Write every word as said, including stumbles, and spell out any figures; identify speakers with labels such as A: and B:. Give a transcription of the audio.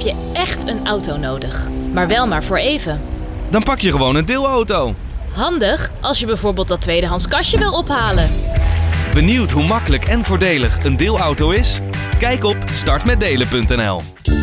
A: je echt een auto nodig. Maar wel maar voor even.
B: Dan pak je gewoon een deelauto.
A: Handig als je bijvoorbeeld dat tweedehands kastje wil ophalen.
B: Benieuwd hoe makkelijk en voordelig een deelauto is? Kijk op start met delen punt n l.